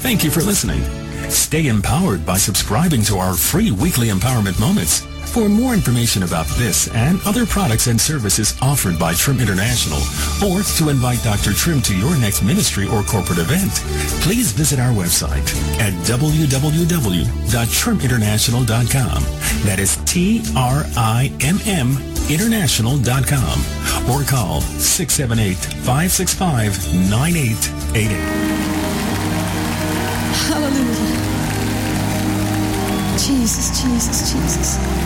Thank you for listening. Stay empowered by subscribing to our free weekly empowerment moments. For more information about this and other products and services offered by Trim International, or to invite Dr. Trim to your next ministry or corporate event, please visit our website at www.triminternational.com. That is TRIMM international.com, or call 678-565-9888. Hallelujah. Jesus, Jesus, Jesus.